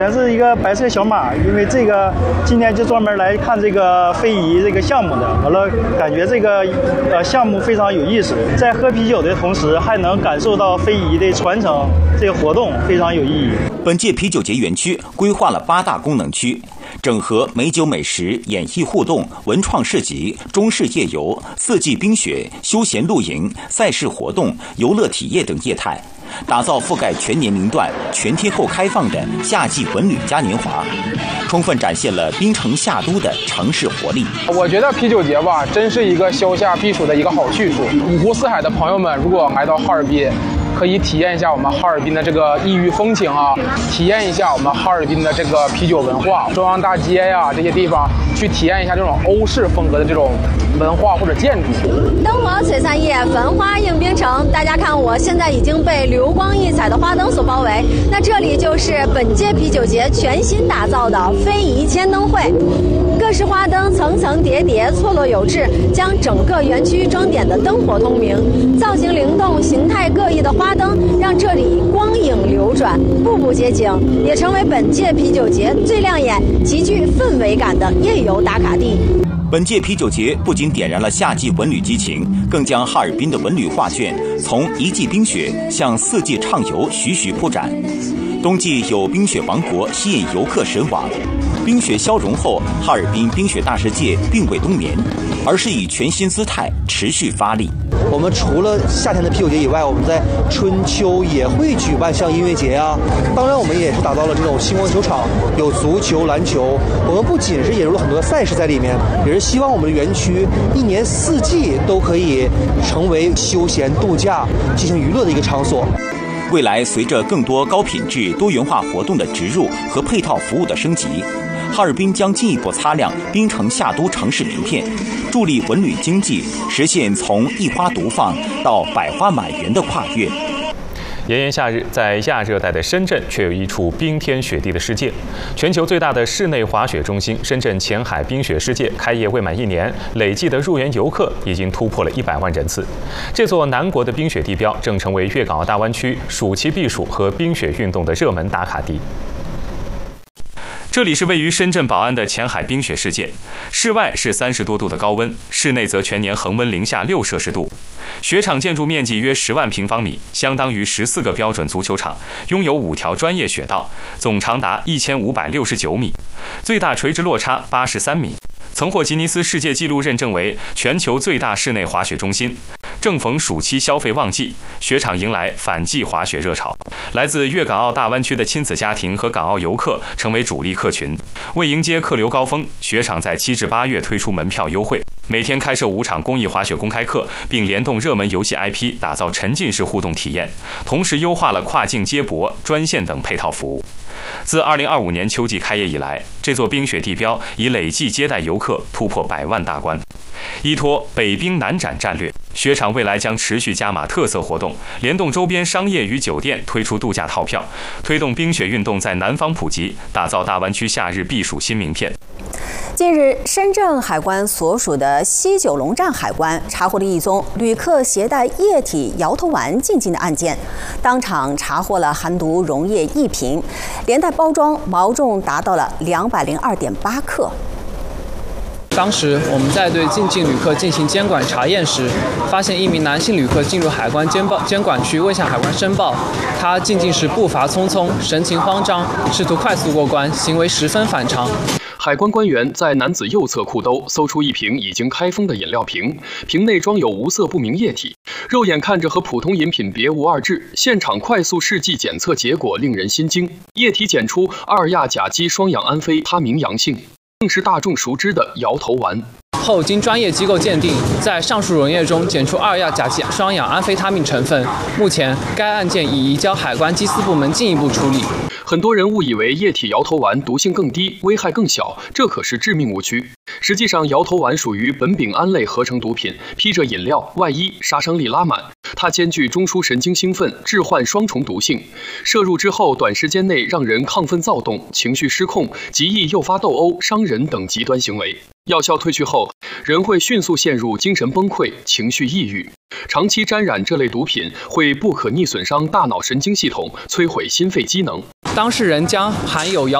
咱是一个白色小马，因为这个今天就专门来看这个非遗这个项目的，完了感觉这个项目非常有意思，在喝啤酒的同时还能感受到非遗的传承，这个活动非常有意义。 本届啤酒节园区规划了8大功能区，整合美酒美食、演艺互动、文创市集、中式夜游、四季冰雪、休闲露营、赛事活动、游乐体验等业态，打造覆盖全年龄段、全天候开放的夏季文旅嘉年华，充分展现了槟城夏都的城市活力。 我觉得啤酒节吧，真是一个消夏避暑的一个好去处。五湖四海的朋友们，如果来到哈尔滨，可以体验一下我们哈尔滨的这个异域风情啊，体验一下我们哈尔滨的这个啤酒文化，中央大街呀这些地方去体验一下这种欧式风格的这种文化或者建筑。 灯火璀璨夜，繁花映冰城。大家看，我现在已经被流光溢彩的花灯所包围。那这里就是本届啤酒节全新打造的非遗千灯会。各式花灯层层叠叠，错落有致，将整个园区装点的灯火通明。造型灵动、形态各异的花灯，让这里光影流转，步步皆景，也成为本届啤酒节最亮眼、极具氛围感的夜游打卡地。 本届啤酒节不仅点燃了夏季文旅激情，更将哈尔滨的文旅画卷从一季冰雪向4季畅游徐徐铺展。冬季有冰雪王国吸引游客神往，冰雪消融后，哈尔滨冰雪大世界并未冬眠，而是以全新姿态持续发力。 我们除了夏天的啤酒节以外，我们在春秋也会举办像音乐节啊。当然，我们也是打造了这种星光球场，有足球、篮球。我们不仅是引入了很多赛事在里面，也是希望我们的园区一年4季都可以成为休闲度假、进行娱乐的一个场所。 未来，随着更多高品质、多元化活动的植入和配套服务的升级，哈尔滨将进一步擦亮槟城夏都城市名片，助力文旅经济实现从一花独放到百花满园的跨越。 炎炎夏日，在亚热带的深圳却有一处冰天雪地的世界。全球最大的室内滑雪中心深圳前海冰雪世界开业未满1年，累计的入园游客已经突破了100万人次。这座南国的冰雪地标正成为粤港澳大湾区暑期避暑和冰雪运动的热门打卡地。这里是位于深圳宝安的前海冰雪世界，室外是30多度的高温，室内则全年恒温零下6摄氏度。雪场建筑面积约10万平方米，相当于14个标准足球场，拥有5条专业雪道，总长达1569米，最大垂直落差83米，曾获吉尼斯世界纪录认证为全球最大室内滑雪中心。正逢暑期消费旺季，雪场迎来反季滑雪热潮，来自粤港澳大湾区的亲子家庭和港澳游客成为主力客群。为迎接客流高峰，雪场在7至8月推出门票优惠，每天开设5场公益滑雪公开课，并联动热门游戏 IP 打造沉浸式互动体验，同时优化了跨境接驳、专线等配套服务。自2025年秋季开业以来，这座冰雪地标已累计接待游客突破100万大关。依托北冰南展战略，雪场未来将持续加码特色活动，联动周边商业与酒店推出度假套票，推动冰雪运动在南方普及，打造大湾区夏日避暑新名片。 近日，深圳海关所属的西九龙站海关查获了一宗旅客携带液体摇头丸进境的案件，当场查获了含毒溶液1瓶，连带包装毛重达到了202.8克。 当时我们在对进境旅客进行监管查验时，发现一名男性旅客进入海关监管区未向海关申报，他进境时步伐匆匆，神情慌张，试图快速过关，行为十分反常。 海关官员在男子右侧裤兜搜出一瓶已经开封的饮料瓶，瓶内装有无色不明液体，肉眼看着和普通饮品别无二致。现场快速试剂检测结果令人心惊，液体检出2亚甲基双氧胺非他明阳性，正是大众熟知的摇头丸。 后经专业机构鉴定，在上述溶液中检出2亚甲基双氧安非他命成分。目前，该案件已移交海关缉私部门进一步处理。 很多人误以为液体摇头丸毒性更低，危害更小，这可是致命误区。实际上，摇头丸属于苯丙胺类合成毒品，披着饮料外衣，杀伤力拉满。它兼具中枢神经兴奋、致幻双重毒性，摄入之后短时间内让人亢奋躁动、情绪失控，极易诱发斗殴、伤人等极端行为。 药效退去后，人会迅速陷入精神崩溃、情绪抑郁。长期沾染这类毒品会不可逆损伤大脑神经系统，摧毁心肺机能。 当事人将含有